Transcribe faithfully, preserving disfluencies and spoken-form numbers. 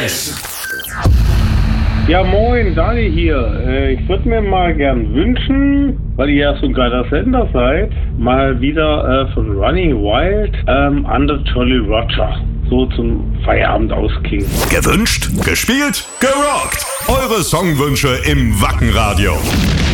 Tennis. Ja, moin, Dani hier. Äh, Ich würde mir mal gern wünschen, weil ihr ja so ein geiler Sender seid, mal wieder äh, von Running Wild ähm, Under Jolly Roger. So zum Feierabend ausklingen. Gewünscht, gespielt, gerockt. Eure Songwünsche im Wackenradio.